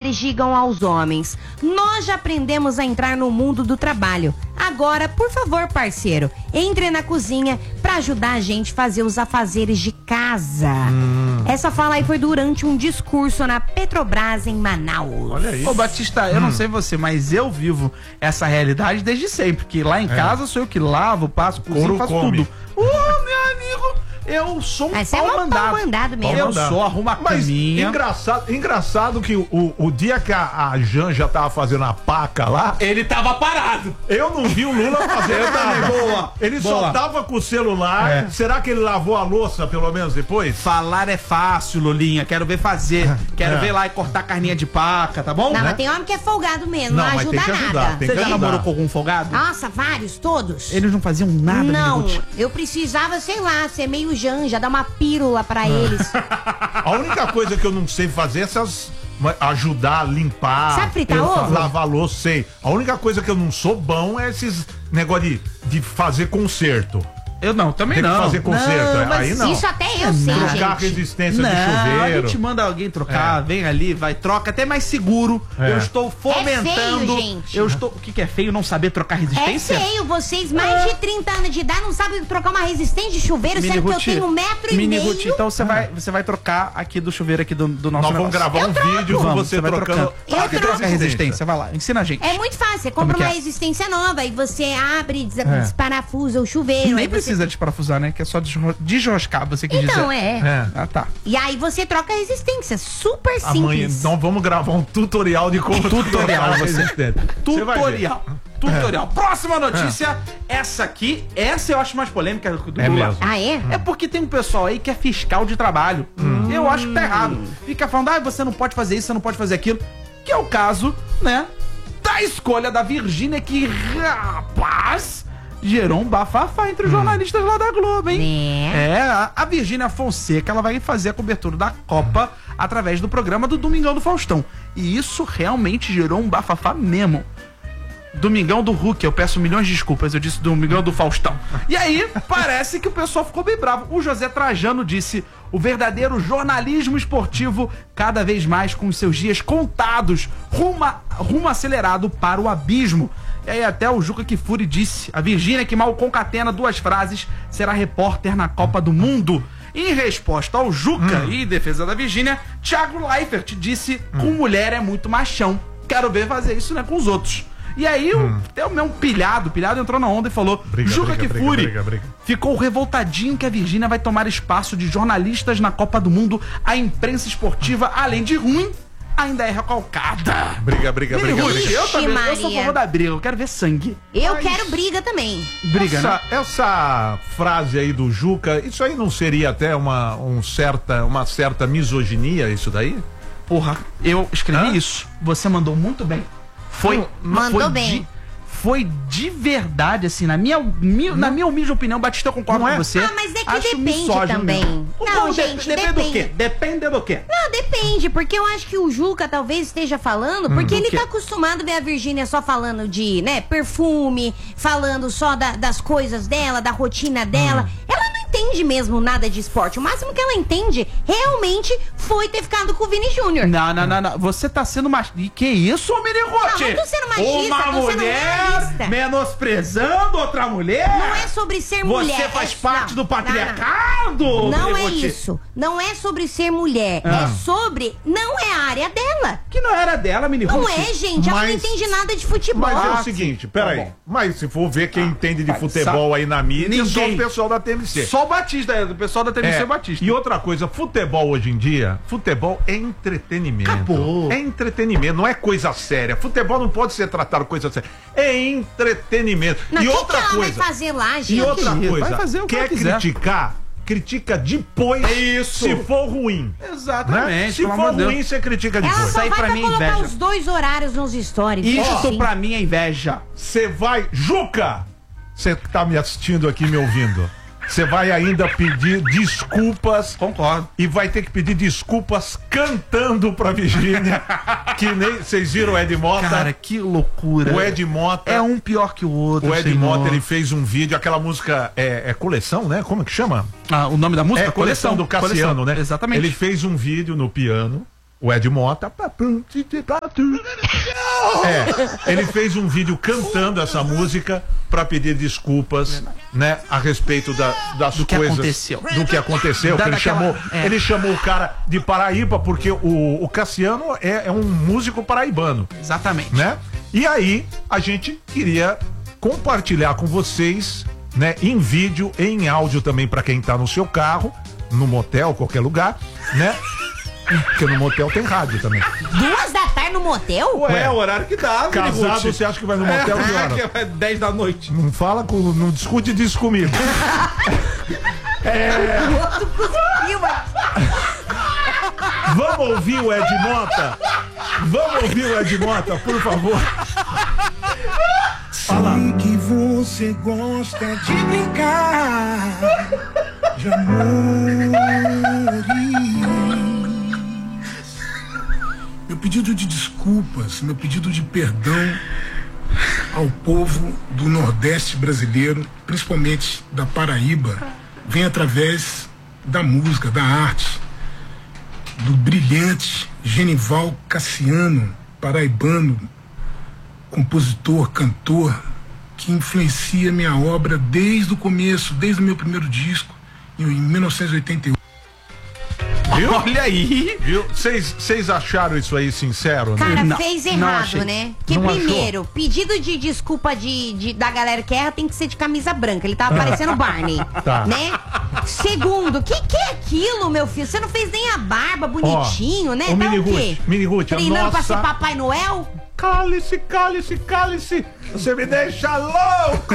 mulheres digam aos homens: nós já aprendemos a entrar no mundo do trabalho. Agora, por favor, parceiro, entre na cozinha pra ajudar a gente a fazer os afazeres de casa. Essa fala aí foi durante um discurso na Petrobras em Manaus. Olha aí. Ô, Batista, eu não sei você, mas eu vivo essa realidade desde sempre. Que lá em casa sou eu que lavo, passo, cozinho, faço tudo. Meu amigo, eu sou um pau mandado mesmo. Eu sou, arrumo a caminha. Engraçado que o dia que a Janja tava fazendo a paca lá, ele tava parado. Eu não vi o Lula fazer nada. Boa. Ele só tava com o celular. Será que ele lavou a louça pelo menos depois? Falar é fácil, Lulinha. Quero ver fazer. Quero ver lá e cortar carninha de paca, tá bom? Não, mas tem homem que é folgado mesmo, não mas ajuda tem que ajudar, nada. tem que Você já ajudar. namorou com algum folgado? Nossa, vários, todos. Eles não faziam nada, Não, Miniguti? eu precisava, sei lá, ser meio Janja, dar uma pílula pra eles. A única coisa que eu não sei fazer é essas... ajudar a limpar. Sabe fritar ovo? Lavar louça, sei. A única coisa que eu não sou bom é esses negócio de fazer conserto. Eu não, também Tem não. que fazer conserto, Não, mas aí não. Isso até eu sei, Trocar gente. resistência Não, de a chuveiro. gente manda alguém trocar, vem ali, vai, troca, até mais seguro. Eu estou fomentando. feio, gente. Eu estou. O que é feio? Não saber trocar resistência? É feio, vocês, mais de 30 anos de idade, não sabem trocar uma resistente de chuveiro, sendo que eu tenho 1,5 metro. Então você vai trocar aqui do chuveiro aqui do nosso Nós vamos negócio. gravar um vídeo com você vai trocando. Troca a resistência, vai lá, ensina a gente. É muito fácil, você compra Como que uma é? resistência nova e você abre, desparafusa o chuveiro. Nem aí você... precisa desparafusar, né? Que é só desroscar, você quis dizer. Então, é. Ah, tá. E aí você troca a resistência, super Amanhã, simples. então vamos gravar um tutorial de como trocar resistente. Você vai ver. Tutorial. Próxima notícia. Essa eu acho mais polêmica do Lula. mesmo. Ah, é? É porque tem um pessoal aí que é fiscal de trabalho. Eu acho que tá errado. Fica falando, você não pode fazer isso, você não pode fazer aquilo. Que é o caso, né, da escolha da Virgínia, que, rapaz, gerou um bafafá entre os jornalistas lá da Globo, hein? A Virgínia Fonseca, ela vai fazer a cobertura da Copa através do programa do Domingão do Faustão. E isso realmente gerou um bafafá mesmo. Domingão do Hulk, eu peço milhões de desculpas, eu disse Domingão do Faustão. E aí, parece que o pessoal ficou bem bravo. O José Trajano disse: o verdadeiro jornalismo esportivo, cada vez mais com seus dias contados, rumo acelerado para o abismo. E aí até o Juca Kfouri disse: a Virgínia, que mal concatena duas frases, será repórter na Copa do Mundo. Em resposta ao Juca e em defesa da Virgínia, Thiago Leifert disse: com mulher é muito machão. Quero ver fazer isso, né, com os outros. E aí, até o meu pilhado entrou na onda e falou: Juca Kfouri ficou revoltadinho que a Virgínia vai tomar espaço de jornalistas na Copa do Mundo. A imprensa esportiva, além de ruim, ainda é recalcada. Briga. Eu sou a Maria. favor da briga, eu quero ver sangue. Eu quero briga também. Briga, né? Essa frase aí do Juca, isso aí não seria até uma certa misoginia, isso daí? Porra, eu escrevi isso. Você mandou muito bem. Mandou bem. Foi de verdade, assim, na minha humilde opinião, Batista, eu concordo com você. Ah, mas é que Acho depende misógino também. mesmo. Não, gente, depende do quê? Depende do quê? Não, depende, porque eu acho que o Juca talvez esteja falando, porque ele tá acostumado a ver a Virgínia só falando de, né, perfume, falando só das coisas dela, da rotina dela. Ela não entende mesmo nada de esporte. O máximo que ela entende realmente foi ter ficado com o Vini Júnior. Não. Você tá sendo machista. Que isso, Mirigote? Não, eu tô sendo machista, Uma tô sendo mulher realista. menosprezando outra mulher? Não é sobre ser mulher. Você faz parte do Não. patriarcado? Não é Mirigote? isso. Não é sobre ser mulher. É sobre... Não é a área dela. Que não era dela, Mirigote. Não é, gente. Ela não Mas- entende nada de futebol. Mas é o Ah, seguinte, sim. peraí. Tá bom. Mas se for ver quem entende de vai, futebol aí na mídia, só Ninguém. o pessoal da TMC. Só o Batista, do pessoal da TVC Batista. E outra coisa, futebol hoje em dia, futebol é entretenimento. Acabou. É entretenimento, não é coisa séria. Futebol não pode ser tratado coisa séria. É entretenimento. Não, e o que outra que ela coisa. vai fazer lá, gente? E outra Vai coisa, fazer o que quer ela quiser. criticar, critica depois. Isso. Se for ruim. Exatamente. Né? Se pelo for amor de Deus. ruim, você critica Ela depois. só aí vai pra pra mim é colocar inveja. os 2 horários nos stories. Isso Assim. pra mim é inveja. Você vai. Juca! Você que tá me assistindo aqui, me ouvindo. Você vai ainda pedir desculpas. Concordo. E vai ter que pedir desculpas cantando pra Virgínia. Que nem. Vocês viram o Ed Mota? Cara, que loucura. O Ed Mota. É um pior que o outro. O Ed senhor. Mota, ele fez um vídeo, aquela música é coleção, né? Como é que chama? Ah, o nome da música? É coleção do Cassiano, Coleção. né? Exatamente. Ele fez um vídeo no piano, o Ed Mota, Ele fez um vídeo cantando essa música pra pedir desculpas, né, a respeito das Do que coisas. aconteceu. Do que aconteceu. Que ele chamou o cara de Paraíba, porque o Cassiano é um músico paraibano. Exatamente. Né? E aí, a gente queria compartilhar com vocês, né, em vídeo e em áudio também, pra quem tá no seu carro, no motel, qualquer lugar, né? Porque no motel tem rádio também. 2 da tarde no motel? Ué, é o horário que dá, Casado, você acha que vai no motel que hora? É 10 da noite. Não fala com. Não discute disso comigo. O outro cuspiu, mas... Vamos ouvir o Ed Mota? Vamos ouvir o Ed Mota, por favor. Sei que você gosta de brincar de amores. Meu pedido de desculpas, meu pedido de perdão ao povo do Nordeste brasileiro, principalmente da Paraíba, vem através da música, da arte, do brilhante Genival Cassiano, paraibano, compositor, cantor, que influencia minha obra desde o começo, desde o meu primeiro disco, em 1988. Viu? Olha aí. Viu? Vocês acharam isso aí sincero? Né? Cara, Não, fez não errado, achei. né? Que Não primeiro, pedido de desculpa da galera que erra tem que ser de camisa branca. Ele tava parecendo Barney, Tá. né? Segundo, que é aquilo, meu filho? Você não fez nem a barba bonitinho, né? Ô, Tá o quê? Miniguti, Treinando pra nossa... ser Papai Noel? Cálice, cálice, cálice. Você me deixa louco.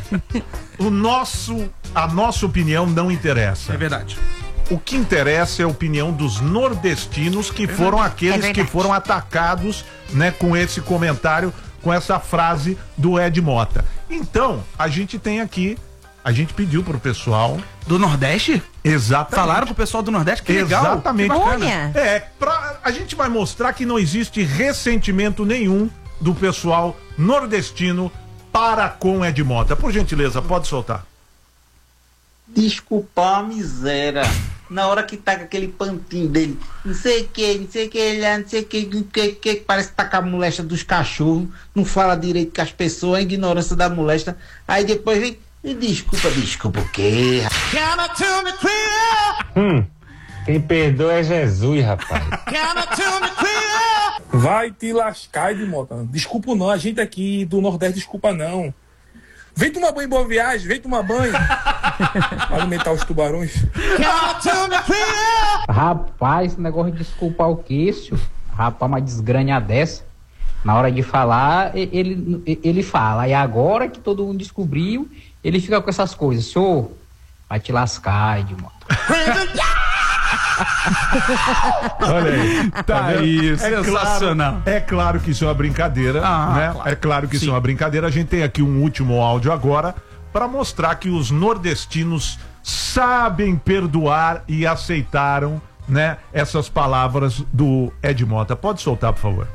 A nossa opinião não interessa. É verdade. O que interessa é a opinião dos nordestinos, que foram aqueles que foram atacados, né, com esse comentário, com essa frase do Ed Mota. Então, a gente tem aqui, a gente pediu pro pessoal... Do Nordeste? Exatamente. Falaram pro pessoal do Nordeste? Que legal. Exatamente. Que bacana. Olha. A gente vai mostrar que não existe ressentimento nenhum do pessoal nordestino para com Ed Mota. Por gentileza, pode soltar. Desculpar a miséria. Na hora que tá com aquele pantinho dele, não sei o que, não sei o que, parece que tá com a molesta dos cachorros, não fala direito com as pessoas, a ignorância da molesta. Aí depois vem, e desculpa o quê? Quem perdoa é Jesus, rapaz. Vai te lascar, Edmota. Desculpa não, a gente aqui do Nordeste desculpa não. Vem tomar banho em Boa Viagem, vem tomar banho. Alimentar os tubarões. Rapaz, esse negócio de desculpar o queixo. Rapaz, uma desgranha dessa. Na hora de falar, ele fala. E agora que todo mundo descobriu, ele fica com essas coisas. Senhor, vai te lascar, Edmota. Olha aí. Tá aí, sensacional. É claro que isso é uma brincadeira, né? Claro. É claro que isso é uma brincadeira. A gente tem aqui um último áudio agora para mostrar que os nordestinos sabem perdoar e aceitaram, né, essas palavras do Ed Mota. Pode soltar, por favor.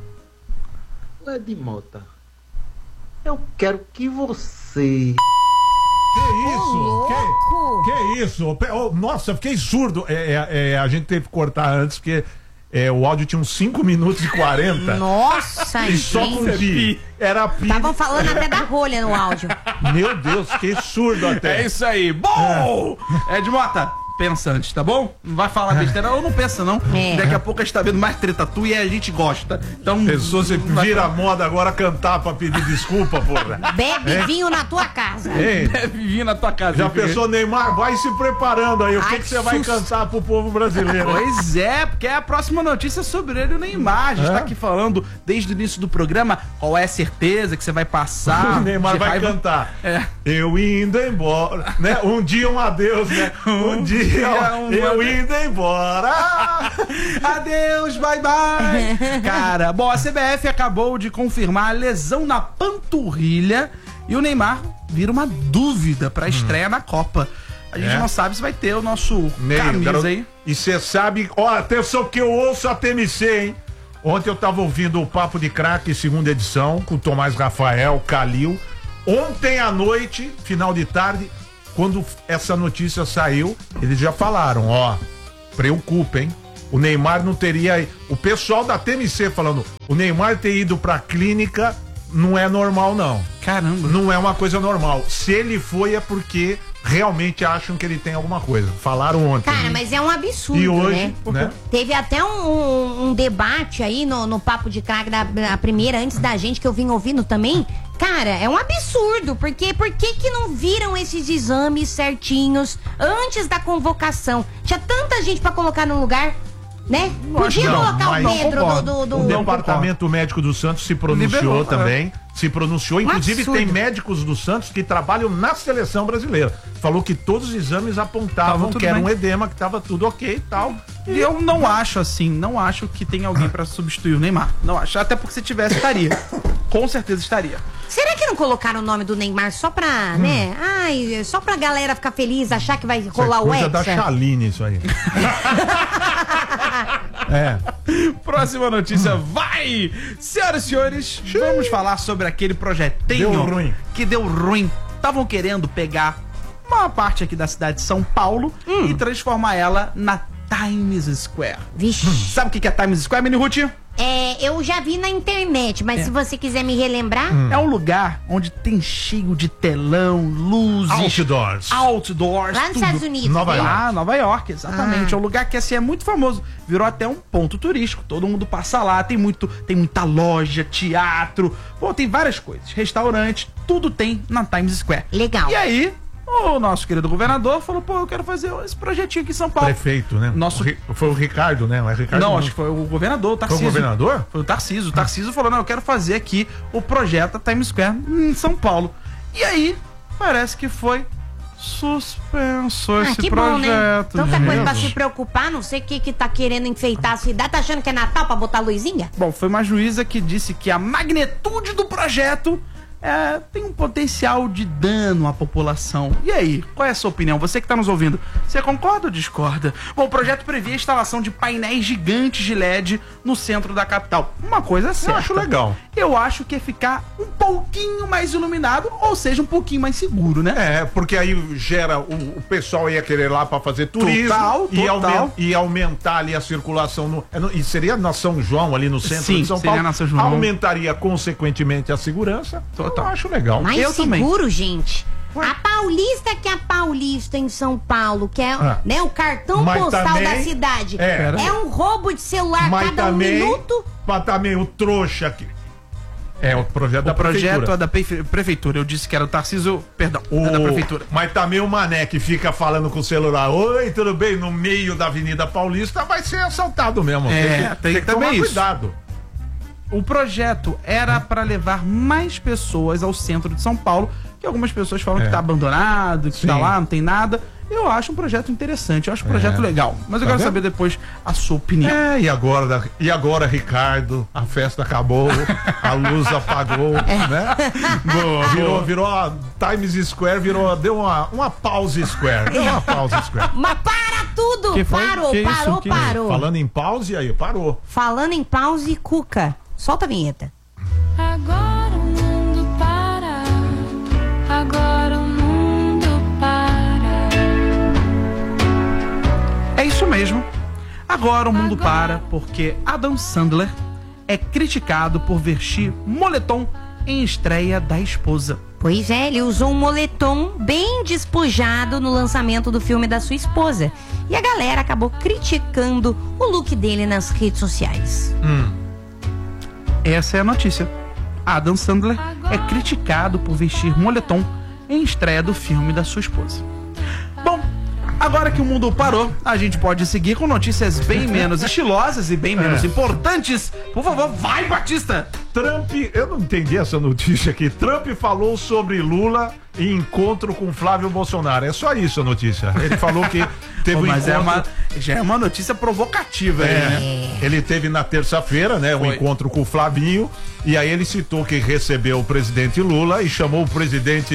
Edmota, eu quero que você... Que isso? louco! Que isso? Oh, nossa, fiquei surdo. A gente teve que cortar antes, porque o áudio tinha uns 5 minutos e 40. Nossa, E só com gente. pi. Era pi. Estavam falando até da rolha no áudio. Meu Deus, fiquei surdo até. É isso aí. Bom! Ed Mota, pensa antes, tá bom? Não vai falar besteira ou não pensa, não. É. Daqui a pouco a gente tá vendo mais treta tua e a gente gosta. Então. Pessoa, você vira a moda agora cantar pra pedir desculpa, porra. Bebe vinho na tua casa. Ei, Deve vir na tua casa. já hein, Felipe? pensou, Neymar? Vai se preparando aí. O que Ai, que você vai susto. cantar pro povo brasileiro? Pois é, porque é a próxima notícia sobre ele, o Neymar. A gente tá aqui falando desde o início do programa qual é a certeza que você vai passar. O Neymar de vai raiva. cantar. É. Eu indo embora, né? Um dia um adeus, né? Um dia eu indo embora. Adeus, bye bye. Cara, bom, a CBF acabou de confirmar a lesão na panturrilha e o Neymar vira uma dúvida pra estreia na Copa. A gente É. não sabe se vai ter o nosso Meio, camisa garoto. aí. E você sabe, ó, atenção que eu ouço a TMC, hein? Ontem eu tava ouvindo o Papo de Craque, segunda edição, com o Tomás Rafael, Calil. Ontem à noite, final de tarde, quando essa notícia saiu, eles já falaram, ó, preocupa, hein? O Neymar não teria... O pessoal da TMC falando, o Neymar ter ido pra clínica não é normal, não. Caramba. Não é uma coisa normal. Se ele foi, é porque realmente acham que ele tem alguma coisa. Falaram ontem. Cara, mas é um absurdo, E hoje, né? Teve até um debate aí no Papo de Craque da primeira, antes da gente, que eu vim ouvindo também. Cara, é um absurdo, porque por que não viram esses exames certinhos antes da convocação? Tinha tanta gente pra colocar no lugar, né? Podia colocar o Pedro do O Departamento Médico do Santos se pronunciou também. Se pronunciou, inclusive tem médicos do Santos que trabalham na seleção brasileira. Falou que todos os exames apontavam que era um edema, que tava tudo ok e tal. E eu não acho assim, não acho que tem alguém pra substituir o Neymar. Não acho, até porque se tivesse, estaria. Com certeza estaria. Será que não colocaram o nome do Neymar só pra, né? Ai, só pra galera ficar feliz, achar que vai rolar o Hexa? Coisa da Chaline isso aí. Próxima notícia, vai! Senhoras e senhores, vamos falar sobre aquele projetinho que deu ruim. Estavam querendo pegar uma parte aqui da cidade de São Paulo e transformar ela na Times Square. Vixe. Sabe o que é Times Square, Mini Ruth? Eu já vi na internet, mas se você quiser me relembrar... É um lugar onde tem cheio de telão, luzes... Outdoors. Lá nos Estados Unidos. Nova York. Ah, Nova York, exatamente. É um lugar que assim é muito famoso. Virou até um ponto turístico. Todo mundo passa lá. Tem muita loja, teatro. Pô, tem várias coisas. Restaurante, tudo tem na Times Square. Legal. E aí... o nosso querido governador falou, pô, eu quero fazer esse projetinho aqui em São Paulo. Prefeito, né? Foi o Ricardo, né? Não é Ricardo? Não, acho que foi o governador, o Tarcísio. Foi o governador? Foi o Tarcísio. O Tarcísio falou, não, eu quero fazer aqui o projeto Times Square em São Paulo. E aí, parece que foi suspenso esse que projeto. bom, né? Tanta coisa pra se preocupar, não sei o que tá querendo enfeitar a cidade. Tá achando que é Natal pra botar luzinha? Bom, foi uma juíza que disse que a magnitude do projeto tem um potencial de dano à população. E aí, qual é a sua opinião? Você que está nos ouvindo, você concorda ou discorda? Bom, o projeto previa a instalação de painéis gigantes de LED no centro da capital. Uma coisa certa. Eu acho legal. Eu acho que é ficar um pouquinho mais iluminado, ou seja, um pouquinho mais seguro, né? Porque aí gera, o pessoal ia querer lá para fazer turismo. Total. E aumentar ali a circulação. E seria na São João, ali no centro de São Paulo. Na São João. Aumentaria, consequentemente, a segurança. Eu acho legal. Mais eu seguro, também. Gente. A Paulista, que é a Paulista em São Paulo, que é né, o cartão postal também, da cidade. É um roubo de celular cada minuto. Mas também o trouxa aqui. O projeto da prefeitura. O projeto é da prefeitura. Eu disse que era o Tarcísio, perdão, é da prefeitura. Mas também o mané que fica falando com o celular, oi, tudo bem, no meio da Avenida Paulista, vai ser assaltado mesmo. Tem que tomar cuidado. O projeto era para levar mais pessoas ao centro de São Paulo, que algumas pessoas falam que tá abandonado, que tá lá, não tem nada. Eu acho um projeto interessante, eu acho um projeto legal. Mas eu quero saber depois a sua opinião. E agora, Ricardo, a festa acabou, a luz apagou, né? Virou a Times Square, deu uma pause square. Deu uma pause square. Mas para tudo! Parou. Falando em pause, aí, parou. Falando em pause, Cuca. Solta a vinheta. Agora o mundo para. Agora o mundo para. É isso mesmo. Agora o mundo para porque Adam Sandler é criticado por vestir moletom em estreia da esposa. Pois é, ele usou um moletom bem despojado no lançamento do filme da sua esposa. E a galera acabou criticando o look dele nas redes sociais. Essa é a notícia. Adam Sandler é criticado por vestir moletom em estreia do filme da sua esposa. Bom, agora que o mundo parou, a gente pode seguir com notícias bem menos estilosas e bem menos importantes. Por favor, vai, Batista! Trump, eu não entendi essa notícia aqui. Trump falou sobre Lula em encontro com Flávio Bolsonaro. É só isso a notícia. Ele falou que teve mas encontro... já é uma notícia provocativa aí, né? Ele teve na terça-feira, né, um encontro com o Flavinho, e aí ele citou que recebeu o presidente Lula e chamou o presidente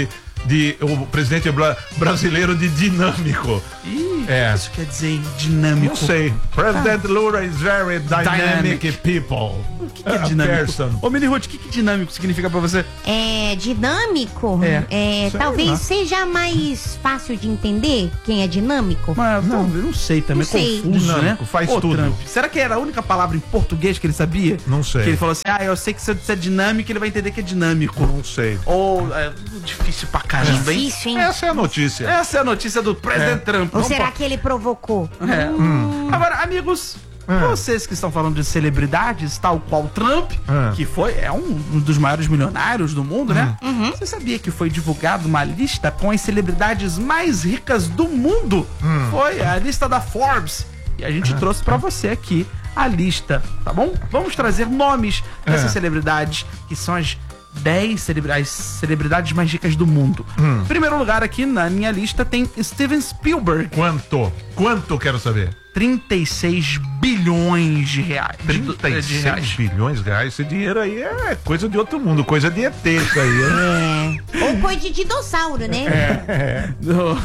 o presidente brasileiro de dinâmico. Isso quer dizer dinâmico. Não sei. President Lula is very dynamic people. O que é dinâmico? Ô, Mini Ruth, o que dinâmico significa pra você? Dinâmico? Talvez seja mais fácil de entender quem é dinâmico. Mas eu não sei também. Não sei. Confuso, Dinâmico, né? faz tudo. Trump, será que era a única palavra em português que ele sabia? Não sei. Que ele falou assim, eu sei que se eu disser dinâmico, ele vai entender que é dinâmico. Não sei. Ou, difícil pra caramba, hein? Difícil, hein? Essa é a notícia. Essa é a notícia do presidente Trump. Ou será que ele provocou? Agora, amigos, vocês que estão falando de celebridades, tal qual Trump, que é um dos maiores milionários do mundo, né? Você sabia que foi divulgada uma lista com as celebridades mais ricas do mundo? Foi a lista da Forbes. E a gente trouxe pra você aqui a lista, tá bom? Vamos trazer nomes dessas celebridades, que são as 10 celebridades mais ricas do mundo. Em primeiro lugar aqui na minha lista tem Steven Spielberg. Quanto quero saber? 36 bilhões de reais. 36 bilhões de reais. Esse dinheiro aí é coisa de outro mundo, coisa de ET isso aí. Ou coisa de dinossauro, né?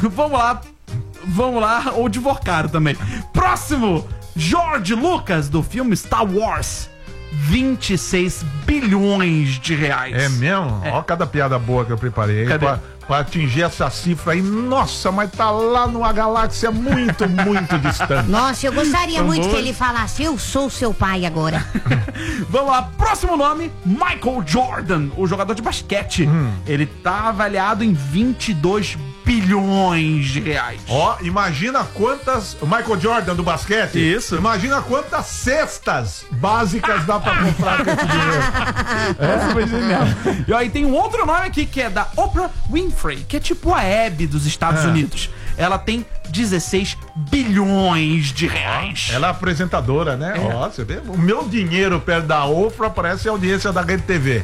Vamos lá, ou de Vocaro também. Próximo, George Lucas, do filme Star Wars. 26 bilhões de reais. É mesmo? Ó, cada piada boa que eu preparei pra atingir essa cifra aí. Nossa, mas tá lá numa galáxia muito, muito distante. Nossa, eu gostaria muito que ele falasse, eu sou seu pai agora. Vamos lá, próximo nome, Michael Jordan, o jogador de basquete. Ele tá avaliado em 22 bilhões de reais. Ó, imagina quantas... O Michael Jordan do basquete. Isso. Imagina quantas cestas básicas dá pra comprar com esse dinheiro. Essa foi genial. E aí tem um outro nome aqui que é da Oprah Winfrey, que é tipo a Hebe dos Estados Unidos. Ela tem 16 bilhões de reais. Ela é apresentadora, né? Ó, você vê? O meu dinheiro perto da Oprah parece a audiência da Rede TV.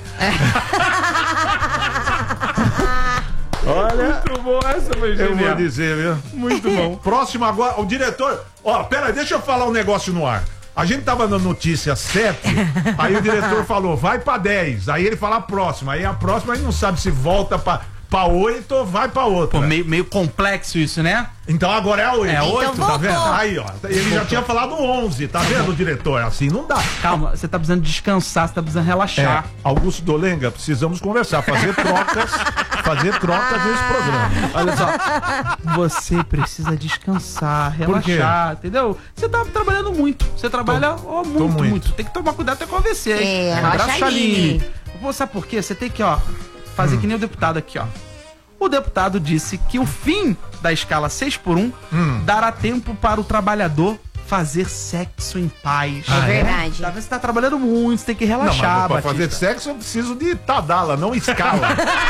Olha, muito bom, essa foi genial. Eu vou dizer, viu? Muito bom. Próximo agora, o diretor... Pera aí, deixa eu falar um negócio no ar. A gente tava dando notícia 7, aí o diretor falou, vai pra 10. Aí ele fala a próxima. Aí a próxima a gente não sabe se volta pra 8 ou vai pra outra. Pô, meio complexo isso, né? Então agora é a 8. É a 8, então tá vendo? Aí, ó. Ele já tinha falado 11, tá vendo, diretor? Assim não dá. Calma, você tá precisando descansar, você tá precisando relaxar. Augusto Dolenga, precisamos conversar, fazer trocas nesse programa. Olha só, você precisa descansar, relaxar, entendeu? Você tá trabalhando muito, você trabalha muito. Tem que tomar cuidado até com a AVC, hein? Abraço, Chaline. Sabe por quê? Você tem que, fazer que nem o deputado aqui, ó. O deputado disse que o fim da escala 6x1 dará tempo para o trabalhador fazer sexo em paz. É verdade. Tá vendo? Você tá trabalhando muito, você tem que relaxar, Não, mas pra Batista. fazer sexo eu preciso de Tadala, não escala.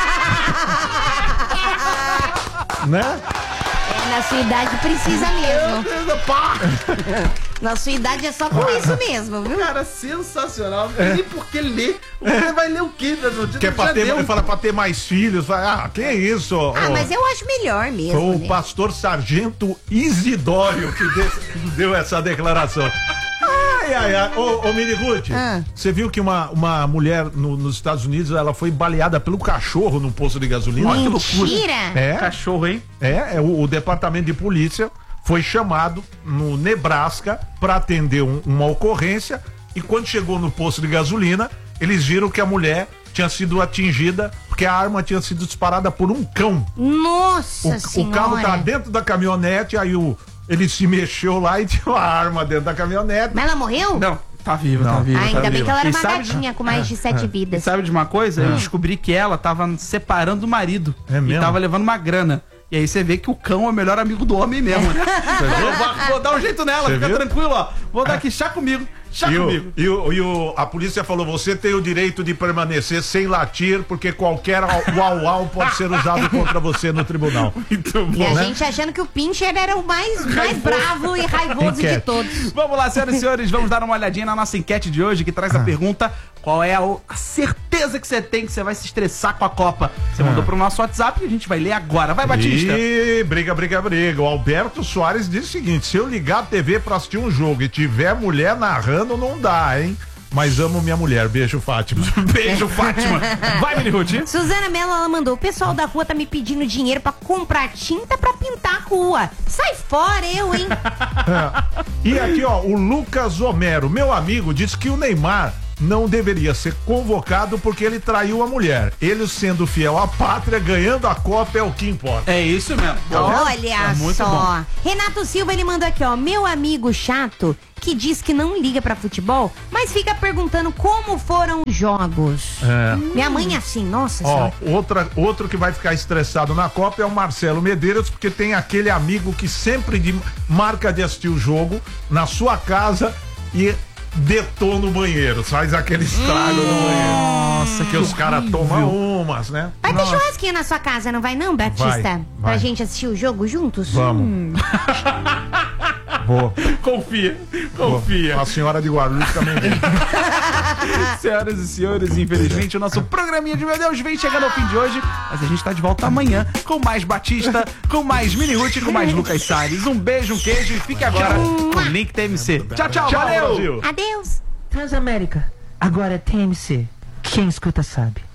Né? Na sua idade precisa mesmo. Na sua idade é só com isso mesmo, viu? Cara, sensacional. Não tem nem por que ler. Você vai ler o quê? Que é pra ter, fala pra ter mais filhos. Que isso? Mas eu acho melhor mesmo. Foi o né? pastor Sargento Isidório que deu essa declaração. Ô Mini Ruth, você viu que uma mulher nos Estados Unidos, ela foi baleada pelo cachorro no posto de gasolina? Olha que loucura. Mentira! Cachorro, hein? O departamento de polícia foi chamado no Nebraska para atender uma ocorrência, e quando chegou no posto de gasolina, eles viram que a mulher tinha sido atingida porque a arma tinha sido disparada por um cão. Nossa O senhora! carro tá dentro da caminhonete, aí ele se mexeu lá e tinha uma arma dentro da caminhonete. Mas ela morreu? Não, tá viva, tá viva. Ainda bem que ela era E uma sabe- gatinha com mais de 7 E vidas. sabe de uma coisa? Eu descobri que ela tava separando o marido. É mesmo? E tava levando uma grana. E aí você vê que o cão é o melhor amigo do homem mesmo, né? Vou dar um jeito nela, Você fica viu? tranquilo, ó. Vou dar aqui, chá comigo. Chá comigo. A polícia falou, você tem o direito de permanecer sem latir, porque qualquer uau pode ser usado contra você no tribunal. Muito E bom. a gente achando que o Pincher era o mais bravo e raivoso de Enquete. todos. Vamos lá, senhoras e senhores, vamos dar uma olhadinha na nossa enquete de hoje, que traz a pergunta: qual é a certeza que você tem que você vai se estressar com a Copa? Você mandou pro nosso WhatsApp e a gente vai ler agora. Vai, Batista. E briga. O Alberto Soares diz o seguinte: se eu ligar a TV pra assistir um jogo e tiver mulher narrando, não dá, hein? mas amo minha mulher. Beijo, Fátima. Beijo, Fátima. Vai, Mini Ruth. Suzana Mello, ela mandou: o pessoal da rua tá me pedindo dinheiro pra comprar tinta pra pintar a rua. Sai fora, eu, hein? E aqui, ó, o Lucas Homero, meu amigo, disse que o Neymar não deveria ser convocado porque ele traiu a mulher. Ele sendo fiel à pátria, ganhando a Copa é o que importa. É isso mesmo. Olha muito só. bom. Renato Silva, ele mandou aqui, ó: meu amigo chato que diz que não liga pra futebol, mas fica perguntando como foram os jogos. Minha mãe é assim, nossa Ó, senhora. outro que vai ficar estressado na Copa é o Marcelo Medeiros, porque tem aquele amigo que sempre marca de assistir o jogo na sua casa e detona o banheiro, faz aquele estrago no banheiro. Nossa, que os caras tomam umas, né? Vai ter churrasquinho na sua casa, não vai não, Batista? Vai. Pra gente assistir o jogo juntos? Vamos. Vou. Confia. A senhora de Guarulhos também vem. Senhoras e senhores, infelizmente o nosso programinha de Meu Deus vem chegando ao fim de hoje, mas a gente tá de volta amanhã com mais Batista, com mais Mini Ruth, com mais Lucas Salles. Um beijo, um queijo e fique agora com o Link TMC. Tchau, tchau, valeu! Brasil. Adeus. Transamérica, agora é TMC. Quem escuta sabe.